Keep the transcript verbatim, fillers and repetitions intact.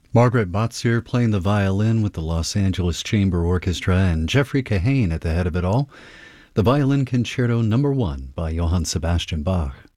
Margaret Botzer playing the violin with the Los Angeles Chamber Orchestra and Jeffrey Kahane at the head of it all. The Violin Concerto Number One by Johann Sebastian Bach.